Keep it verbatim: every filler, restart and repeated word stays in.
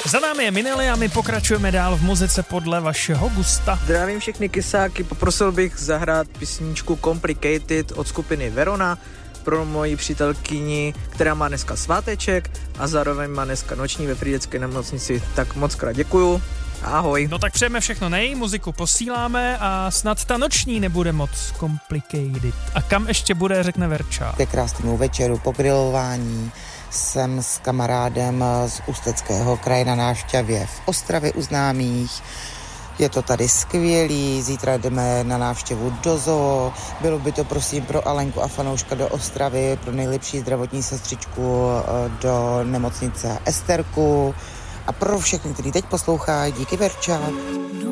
Za námi je Minely a my pokračujeme dál v muzice podle vašeho gusta. Zdravím všechny kysáky, poprosil bych zahrát písničku Complicated od skupiny Verona pro moji přítelkyni, která má dneska sváteček a zároveň má dneska noční ve Frýdecké nemocnici. Tak moc krát děkuju. Ahoj. No tak přejeme všechno nej, muziku posíláme a snad ta noční nebude moc complicated. A kam ještě bude, řekne Verča. Ke krásnému večeru po grilování jsem s kamarádem z Ústeckého kraje na návštěvě v Ostravě u známých. Je to tady skvělý, zítra jdeme na návštěvu do zoo. Bylo by to prosím pro Alenku a fanouška do Ostravy, pro nejlepší zdravotní sestřičku do nemocnice Esterku a pro všechny, kteří teď poslouchají. Díky, Verča.